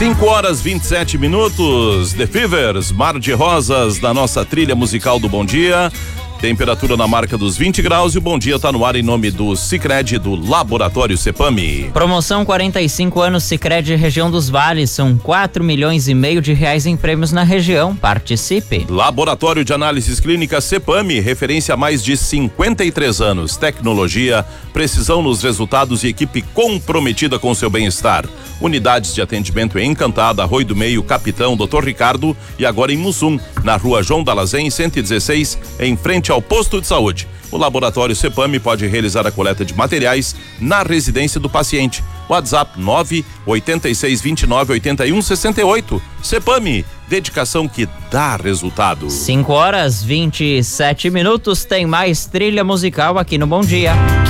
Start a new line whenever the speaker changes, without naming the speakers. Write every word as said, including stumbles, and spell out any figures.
cinco horas e vinte e sete minutos. The Fevers, Mar de Rosas, da nossa trilha musical do Bom Dia. Temperatura na marca dos vinte graus e o Bom Dia tá no ar em nome do Sicredi, do Laboratório Cepami.
Promoção quarenta e cinco anos Sicredi Região dos Vales, são quatro milhões e meio de reais em prêmios na região. Participe.
Laboratório de Análises Clínicas Cepami, referência há mais de cinquenta e três anos. Tecnologia, precisão nos resultados e equipe comprometida com seu bem-estar. Unidades de atendimento em Encantada, Arroio do Meio, Capitão, doutor Ricardo e agora em Mussum, na rua João Dalazen, cento e dezesseis, em frente ao posto de saúde. O Laboratório Cepami pode realizar a coleta de materiais na residência do paciente. WhatsApp nove oito seis dois nove oito um seis oito. Cepami, dedicação que dá resultado.
cinco horas e vinte e sete minutos, tem mais trilha musical aqui no Bom Dia.